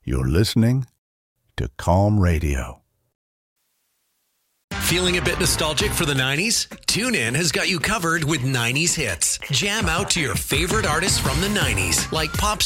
You're listening to Calm Radio. Feeling a bit nostalgic for the 90s? TuneIn has got you covered with 90s hits. Jam out to your favorite artists from the 90s, like pop